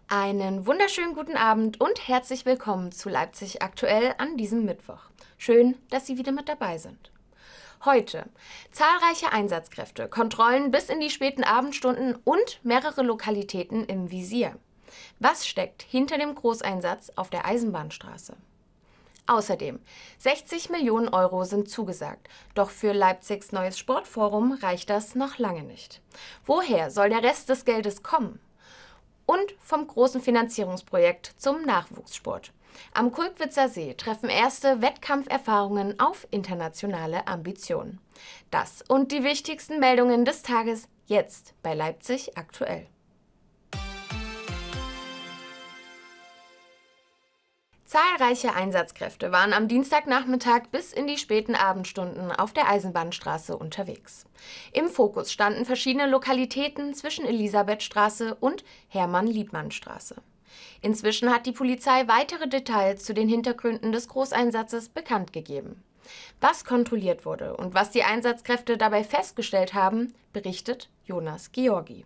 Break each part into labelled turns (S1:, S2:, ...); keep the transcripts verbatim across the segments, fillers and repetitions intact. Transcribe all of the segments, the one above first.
S1: Einen wunderschönen guten Abend und herzlich willkommen zu Leipzig aktuell an diesem Mittwoch. Schön, dass Sie wieder mit dabei sind. Heute zahlreiche Einsatzkräfte, Kontrollen bis in die späten Abendstunden und mehrere Lokalitäten im Visier. Was steckt hinter dem Großeinsatz auf der Eisenbahnstraße? Außerdem, sechzig Millionen Euro sind zugesagt, doch für Leipzigs neues Sportforum reicht das noch lange nicht. Woher soll der Rest des Geldes kommen? Und vom großen Finanzierungsprojekt zum Nachwuchssport. Am Kulkwitzer See treffen erste Wettkampferfahrungen auf internationale Ambitionen. Das und die wichtigsten Meldungen des Tages jetzt bei Leipzig aktuell. Zahlreiche Einsatzkräfte waren am Dienstagnachmittag bis in die späten Abendstunden auf der Eisenbahnstraße unterwegs. Im Fokus standen verschiedene Lokalitäten zwischen Elisabethstraße und Hermann-Liebmann-Straße. Inzwischen hat die Polizei weitere Details zu den Hintergründen des Großeinsatzes bekannt gegeben. Was kontrolliert wurde und was die Einsatzkräfte dabei festgestellt haben, berichtet Jonas Georgi.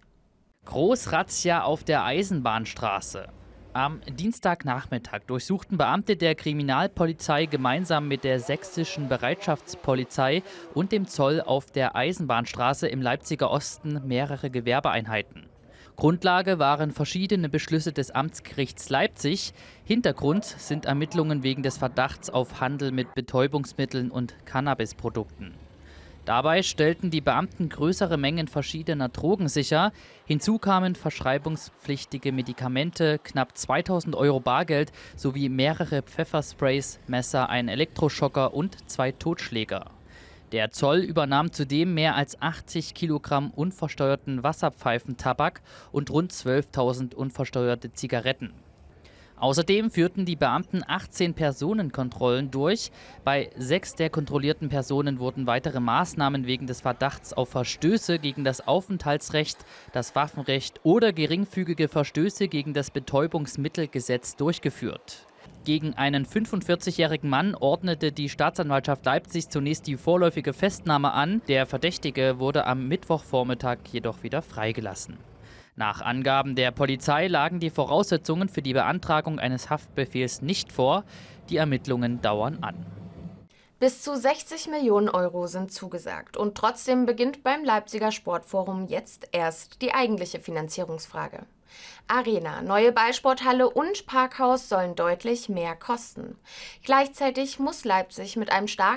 S2: Großrazzia auf der Eisenbahnstraße. Am Dienstagnachmittag durchsuchten Beamte der Kriminalpolizei gemeinsam mit der sächsischen Bereitschaftspolizei und dem Zoll auf der Eisenbahnstraße im Leipziger Osten mehrere Gewerbeeinheiten. Grundlage waren verschiedene Beschlüsse des Amtsgerichts Leipzig. Hintergrund sind Ermittlungen wegen des Verdachts auf Handel mit Betäubungsmitteln und Cannabisprodukten. Dabei stellten die Beamten größere Mengen verschiedener Drogen sicher. Hinzu kamen verschreibungspflichtige Medikamente, knapp zweitausend Euro Bargeld sowie mehrere Pfeffersprays, Messer, ein Elektroschocker und zwei Totschläger. Der Zoll übernahm zudem mehr als achtzig Kilogramm unversteuerten Wasserpfeifentabak und rund zwölftausend unversteuerte Zigaretten. Außerdem führten die Beamten achtzehn Personenkontrollen durch. Bei sechs der kontrollierten Personen wurden weitere Maßnahmen wegen des Verdachts auf Verstöße gegen das Aufenthaltsrecht, das Waffenrecht oder geringfügige Verstöße gegen das Betäubungsmittelgesetz durchgeführt. Gegen einen fünfundvierzigjährigen Mann ordnete die Staatsanwaltschaft Leipzig zunächst die vorläufige Festnahme an. Der Verdächtige wurde am Mittwochvormittag jedoch wieder freigelassen. Nach Angaben der Polizei lagen die Voraussetzungen für die Beantragung eines Haftbefehls nicht vor. Die Ermittlungen dauern an.
S1: Bis zu sechzig Millionen Euro sind zugesagt und trotzdem beginnt beim Leipziger Sportforum jetzt erst die eigentliche Finanzierungsfrage. Arena, neue Ballsporthalle und Parkhaus sollen deutlich mehr kosten. Gleichzeitig muss Leipzig mit einem starken